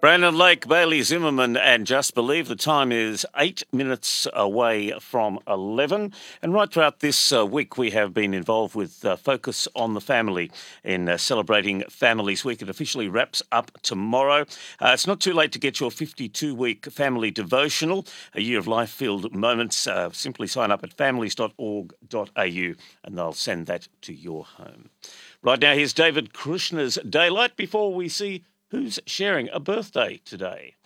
Brandon Lake, Bailey Zimmerman, and Just Believe. The time is 8 minutes away from 11. And right throughout this week, we have been involved with Focus on the Family in celebrating Families Week. It officially wraps up tomorrow. It's not too late to get your 52-week family devotional, a year of life-filled moments. Simply sign up at families.org.au and they'll send that to your home. Right now, here's David Krishna's Daylight before we see who's sharing a birthday today.